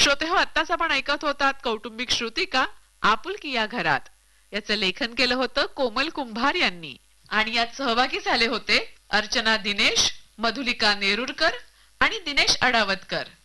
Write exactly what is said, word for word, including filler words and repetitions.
श्रोते हो, आत्ताच आपण ऐकत होतात कौटुंबिक श्रुतिका आपुलकी या घरात. याचं लेखन केलं होतं कोमल कुंभार यांनी आणि यात सहभागी झाले होते अर्चना दिनेश, मधुलिका नेरुरकर आणि दिनेश अडावतकर.